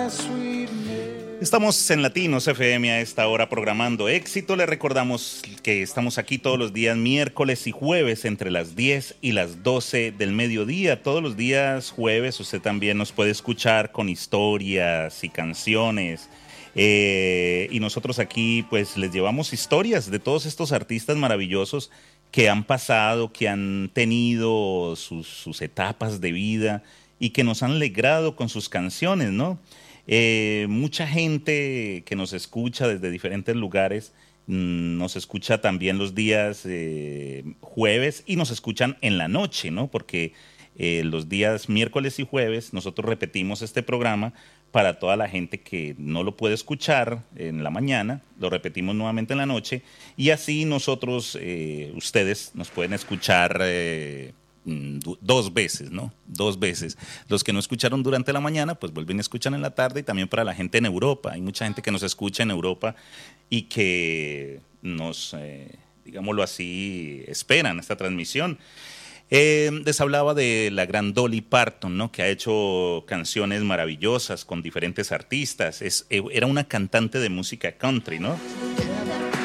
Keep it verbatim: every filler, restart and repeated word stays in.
Estamos en Latinos F M a esta hora programando éxito. Les recordamos que estamos aquí todos los días miércoles y jueves entre las diez y las doce del mediodía. Todos los días jueves usted también nos puede escuchar con historias y canciones. Eh, y nosotros aquí pues les llevamos historias de todos estos artistas maravillosos que han pasado, que han tenido sus, sus etapas de vida y que nos han alegrado con sus canciones, ¿no? Eh, mucha gente que nos escucha desde diferentes lugares mmm, nos escucha también los días eh, jueves y nos escuchan en la noche, ¿no? Porque eh, los días miércoles y jueves nosotros repetimos este programa para toda la gente que no lo puede escuchar en la mañana, lo repetimos nuevamente en la noche y así nosotros, eh, ustedes nos pueden escuchar eh, dos veces, ¿no? Dos veces. Los que no escucharon durante la mañana, pues vuelven y escuchan en la tarde y también para la gente en Europa. Hay mucha gente que nos escucha en Europa y que nos, eh, digámoslo así, esperan esta transmisión. Eh, les hablaba de la gran Dolly Parton, ¿no? Que ha hecho canciones maravillosas con diferentes artistas. Es, era una cantante de música country, ¿no?